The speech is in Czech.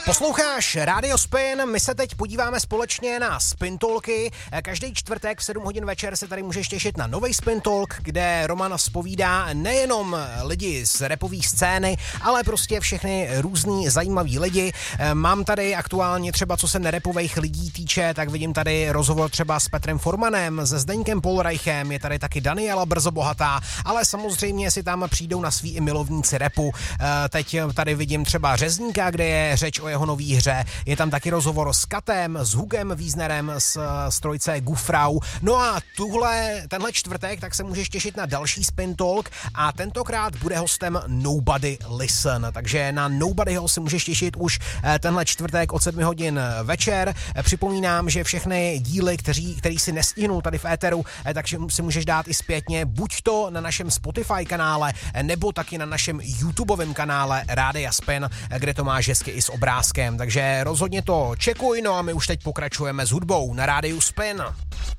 Posloucháš Radio Spin, my se teď podíváme společně na Spin Talky. Každý čtvrtek v 7 hodin večer se tady můžeš těšit na nový Spin Talk, kde Roman zpovídá nejenom lidi z rapové scény, ale prostě všechny různý zajímavý lidi. Mám tady aktuálně třeba, co se nerapových lidí týče, tak vidím tady rozhovor třeba s Petrem Formanem, se Zdeňkem Polreichem, je tady taky Daniela Brzobohatá, ale samozřejmě si tam přijdou na svý i milovníci rapu. Teď tady vidím třeba Řezníka, kde je řeč o jeho nový hře. Je tam taky rozhovor s Katem, s Hugem Wiesnerem z trojce Gufrau. No a tenhle čtvrtek tak se můžeš těšit na další Spin Talk a tentokrát bude hostem Nobody Listen. Takže na Nobodyho se můžeš těšit už tenhle čtvrtek od 7 hodin večer. Připomínám, že všechny díly, který si nestihnul tady v éteru, takže si můžeš dát i zpětně, buď to na našem Spotify kanále, nebo taky na našem YouTubeovém kanále Rádia Spin, kde to máš hezky i s obrázkem. Takže rozhodně to čekuj, no a my už teď pokračujeme s hudbou na Rádiu Spin.